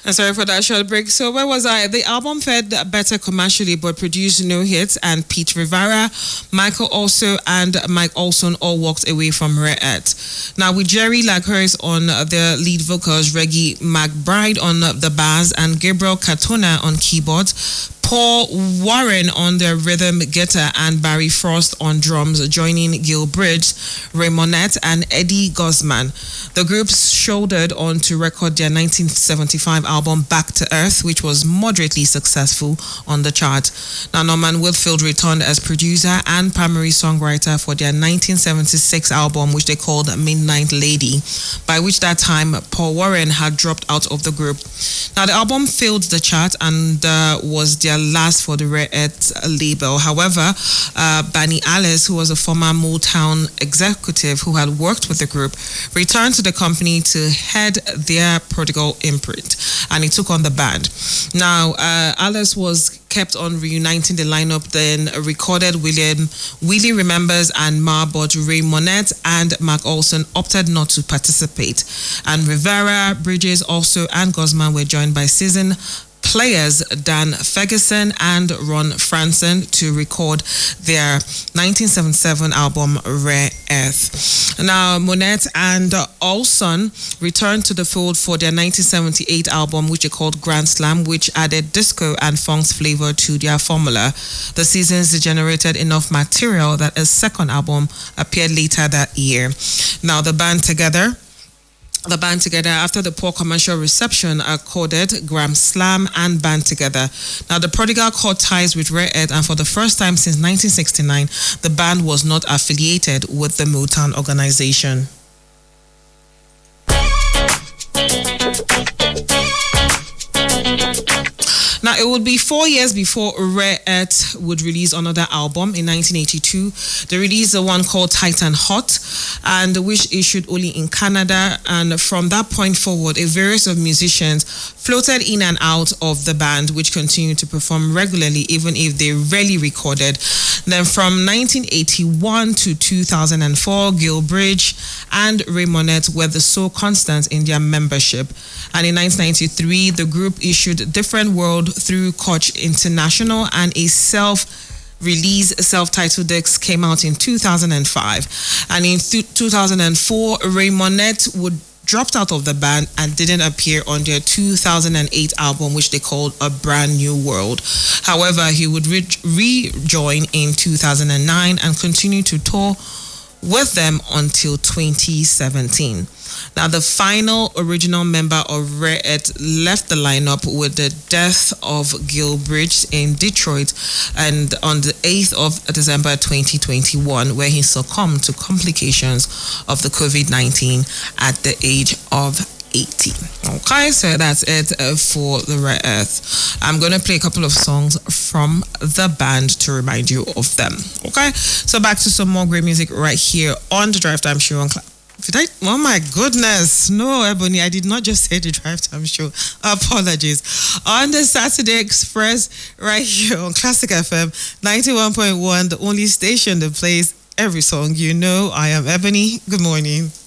Sorry for that short break. So where was I? The album fared better commercially but produced no hits, and Pete Rivera, Michael Also, and Mike Olson all walked away from Rare Earth. Now with Jerry Laghurst on the lead vocals, Reggie McBride on the bass, and Gabriel Katona on keyboards, Paul Warren on the rhythm guitar, and Barry Frost on drums, joining Gil Bridge, Ray Monette, and Eddie Guzman. The group shouldered on to record their 1975 album Back to Earth, which was moderately successful on the chart. Now, Norman Whitfield returned as producer and primary songwriter for their 1976 album, which they called Midnight Lady, by which that time Paul Warren had dropped out of the group. Now, the album failed the chart and was their last for the Rare Earth label. However, Barney Alice, who was a former Motown executive who had worked with the group, returned to the company to head their Prodigal imprint, and he took on the band. Now, Alice was kept on reuniting the lineup, then recorded Willie Remembers and Ma, but Ray Monette and Mark Olson opted not to participate. And Rivera, Bridges also, and Guzman were joined by seasoned players Dan Ferguson and Ron Franson to record their 1977 album Rare Earth. Now, Monette and Olson returned to the fold for their 1978 album, which they called Grand Slam, which added disco and funk's flavor to their formula. The Seasons generated enough material that a second album appeared later that year. Now, the band together, after the poor commercial reception, accorded Grand Slam and Band Together. Now, the Prodigal cut ties with Rare Earth, and for the first time since 1969, the band was not affiliated with the Motown organization. Now, it would be 4 years before Rare Earth would release another album in 1982. They released the one called Titan Hot, and which issued only in Canada. And from that point forward, a variety of musicians floated in and out of the band, which continued to perform regularly, even if they rarely recorded. Then from 1981 to 2004, Gil Bridge and Ray Monette were the sole constants in their membership. And in 1993, the group issued Different World through Koch International, and a self-release self-titled disc came out in 2005. And in 2004, Ray Monette dropped out of the band and didn't appear on their 2008 album, which they called A Brand New World. However, he would rejoin in 2009 and continue to tour with them until 2017. Now, the final original member of Rare Earth left the lineup with the death of Gil Bridge in Detroit, and on the 8th of December 2021, where he succumbed to complications of the COVID-19 at the age of 80. Okay, so that's it for the Rare Earth. I'm going to play a couple of songs from the band to remind you of them. Okay, so back to some more great music right here on the Drive Time Show on oh my goodness, no, Ebony, I did not just say the Drive Time Show. Apologies. On the Saturday Express right here on Classic FM 91.1, the only station that plays every song you know. I am Ebony. Good morning.